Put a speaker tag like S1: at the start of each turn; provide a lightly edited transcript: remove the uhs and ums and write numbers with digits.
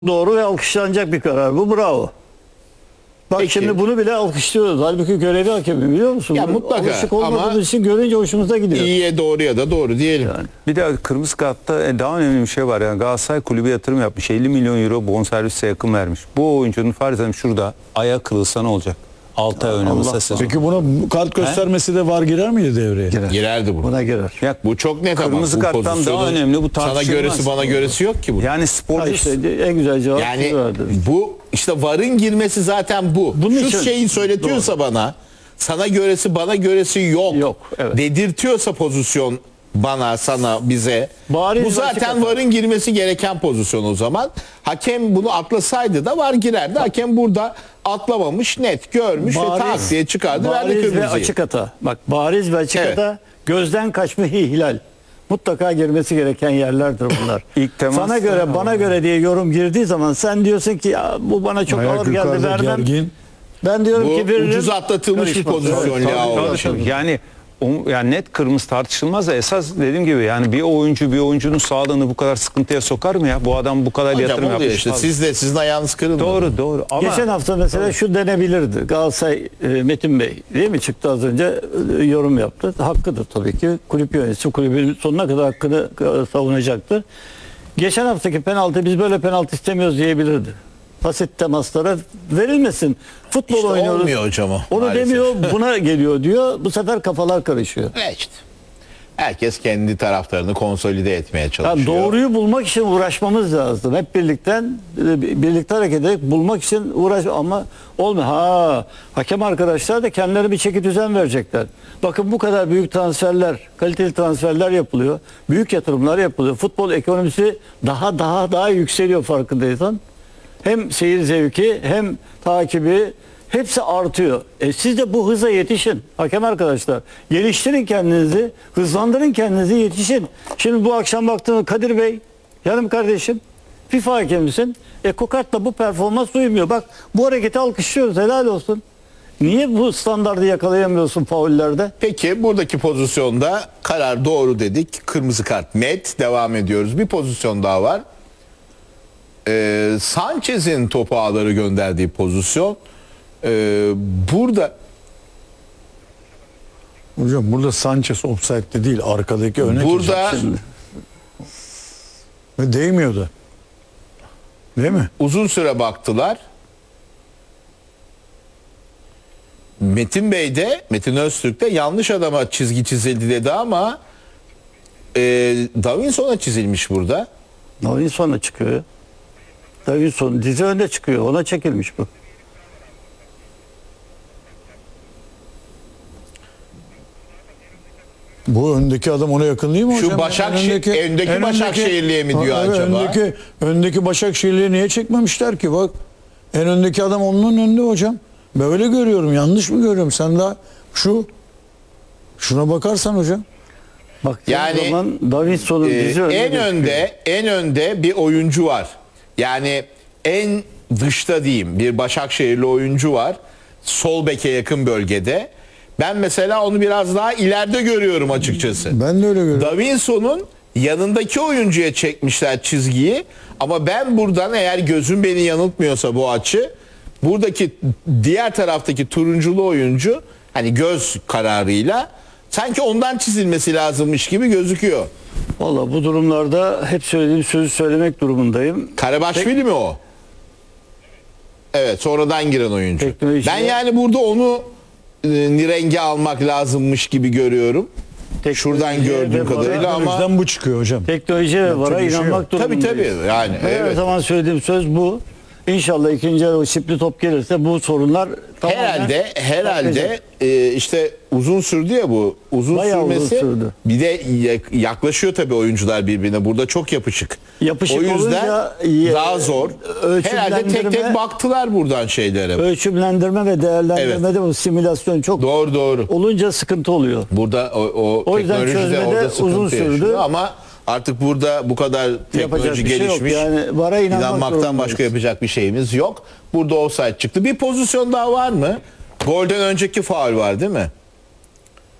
S1: Doğru ve alkışlanacak bir karar. Bu bravo. Bak
S2: Peki.
S1: şimdi bunu bile alkışlıyoruz. Halbuki görevi hakemi biliyor musun?
S2: Ya
S1: Bunu
S2: mutlaka
S1: alışık olmadığımız
S2: ama
S1: için görünce hoşumuza gidiyor.
S2: İyiye doğruya da doğru diyelim.
S1: Yani.
S3: Bir de kırmızı kartta daha önemli bir şey var. Yani Galatasaray kulübü yatırım yapmış. 50 milyon euro bonservise yakın vermiş. Bu oyuncunun farz edelim şurada ayağı kırılsa ne olacak? 6 ay oynamasa sezon.
S4: Peki buna kart göstermesi de var girer miydi devreye?
S2: Girerdi bu.
S1: Buna girer.
S3: Ya,
S2: Bu çok net ama
S3: kırmızı
S2: bu
S3: karttan
S2: pozisyonun
S3: daha önemli bu
S2: sana
S3: tartışılmaz.
S2: göresi bana göresi yok ki bu.
S3: Yani
S1: Ha
S3: sporcu
S1: işte en güzel cevap
S2: Yani
S1: şu verdi.
S2: bu işte VAR'ın girmesi zaten bu.
S1: Bunun
S2: Şu
S1: için-
S2: şeyi söyletiyorsa bana sana göresi bana göresi yok.
S1: Yok, evet.
S2: Dedirtiyorsa pozisyon bana sana bize
S1: Bariz
S2: bu
S1: ve açık
S2: zaten
S1: hata.
S2: VAR'ın girmesi gereken pozisyon o zaman. Hakem bunu atlasaydı da VAR girerdi. Hakem burada atlamamış, net görmüş ve tak diye çıkardı verdi
S1: bariz ve
S2: kırmızıyı.
S1: açık hata. Bak bariz ve açık
S2: Evet.
S1: hata gözden kaçma ihlal. Mutlaka girmesi gereken yerlerdir bunlar.
S3: İlk temas-
S1: Sana göre bana göre diye yorum girdiği zaman sen diyorsun ki ya, bu bana çok
S4: Ayak
S1: ağır geldi
S4: yukarıda
S1: vermem.
S4: gergin.
S1: Ben diyorum
S2: Bu
S1: ki veririm.
S2: ucuz atlatılmış bir
S1: Karışmaz.
S2: pozisyon
S1: Evet,
S2: ya
S1: tabii,
S2: o.
S1: tabii, tabii.
S3: yani yani net kırmızı tartışılmaz da esas dediğim gibi yani bir oyuncunun sağlığını bu kadar sıkıntıya sokar mı ya? Bu adam bu kadar
S2: Hocam
S3: yatırım
S2: oluyor
S3: yapmış.
S2: işte
S3: falan.
S2: sizin ayağınız kırılmadı.
S3: Doğru ama
S1: Geçen hafta mesela şu denebilirdi. Galatasaray Metin Bey değil mi çıktı az önce yorum yaptı. Hakkıdır tabii ki. Kulüp yöneticisi kulübün sonuna kadar hakkını savunacaktı. Geçen haftaki penaltı biz böyle penaltı istemiyoruz diyebilirdi. Basit temaslara verilmesin. Futbol
S2: İşte
S1: oynuyoruz.
S2: olmuyor hocam o,
S1: Onu
S2: maalesef.
S1: demiyor buna geliyor diyor. Bu sefer kafalar karışıyor.
S2: Evet işte. Herkes kendi taraftarını konsolide etmeye
S1: Yani
S2: çalışıyor.
S1: doğruyu bulmak için uğraşmamız lazım. Hep birlikte hareket ederek bulmak için ama olmuyor. Hakem arkadaşlar da kendileri bir çeki düzen verecekler. Bakın bu kadar büyük transferler, kaliteli transferler yapılıyor. Büyük yatırımlar yapılıyor. Futbol ekonomisi daha yükseliyor farkındaysan. Hem seyir zevki hem takibi hepsi artıyor. Siz de bu hıza yetişin hakem arkadaşlar. Geliştirin kendinizi, hızlandırın kendinizi, yetişin. Şimdi bu akşam baktığınız Kadir Bey, yanım kardeşim, FIFA hakemisin. Kokart'la bu performans uymuyor. Bak bu hareketi alkışlıyoruz, helal olsun. Niye bu standardı yakalayamıyorsun faullerde?
S2: Peki buradaki pozisyonda karar doğru dedik. Kırmızı kart net. Devam ediyoruz. Bir pozisyon daha var. Sanchez'in topu ağları gönderdiği pozisyon. Burada
S4: Hocam burada Sanchez offside'de değil, arkadaki öne
S2: burada
S4: geçecek. Ve değmiyordu. Değil mi?
S2: uzun süre baktılar. Metin Öztürk de yanlış adama çizgi çizildi dedi ama Davinson'a çizilmiş burada.
S1: Davinson'a çıkıyor. Davinson dizi önde çıkıyor. Ona çekilmiş bu.
S4: Bu öndeki adam ona yakın değil mi
S2: Şu
S4: hocam?
S2: öndeki Başakşehirliye mi diyor
S4: Evet,
S2: acaba?
S4: Öndeki Başakşehirliye niye çekmemişler ki bak? En öndeki adam onun önünde hocam. Böyle görüyorum. Yanlış mı görüyorum? Sen daha şuna bakarsan hocam.
S1: Baktığın
S2: Yani,
S1: zaman Davinson'un dizi önde
S2: en önde bir oyuncu var. Yani en dışta diyeyim bir Başakşehirli oyuncu var. Sol beke yakın bölgede. Ben mesela onu biraz daha ileride görüyorum açıkçası.
S4: Ben de öyle görüyorum.
S2: Davinson'un yanındaki oyuncuya çekmişler çizgiyi. Ama ben buradan eğer gözüm beni yanıltmıyorsa bu açı, buradaki diğer taraftaki turunculu oyuncu hani göz kararıyla sanki ondan çizilmesi lazımmış gibi gözüküyor.
S1: Valla bu durumlarda hep söylediğim sözü söylemek durumundayım.
S2: Karabaşvili mi o? Evet, sonradan giren oyuncu.
S1: Teknoloji-
S2: Ben yani burada onu renge almak lazımmış gibi görüyorum. Şuradan
S1: Teknolojiye
S2: gördüğüm
S1: ve VAR'a-
S2: kadarıyla ama
S4: Önümüzden bu çıkıyor hocam.
S1: Teknolojiye ve VAR'a
S4: bir şey
S1: inanmak
S4: yok.
S2: tabii
S1: durumundayız.
S2: yani
S1: Her
S2: evet.
S1: zaman söylediğim söz bu. İnşallah ikinci yarı o çipli top gelirse bu sorunlar tamamen
S2: Herhalde işte uzun sürdü ya bu. Uzun
S1: Bayağı uzun
S2: sürmesi
S1: sürdü.
S2: bir de yaklaşıyor tabii oyuncular birbirine. Burada çok yapışık.
S1: Yapışık
S2: o yüzden
S1: olunca,
S2: daha zor. Herhalde tek tek baktılar buradan şeylere.
S1: ölçümlendirme ve değerlendirmede bu simülasyon çok
S2: Doğru.
S1: olunca sıkıntı oluyor.
S2: Burada o
S1: yüzden
S2: teknoloji de
S1: çözmede
S2: orada sıkıntı
S1: uzun sürdü.
S2: yaşıyor. Ama artık burada bu kadar
S1: Yapacak
S2: teknoloji
S1: bir şey yok.
S2: gelişmiş.
S1: Yani VAR'a inanmak
S2: İnanmaktan
S1: zorundayız.
S2: başka yapacak bir şeyimiz yok. Burada offside çıktı. Bir pozisyon daha var mı? Golden önceki faul var değil mi?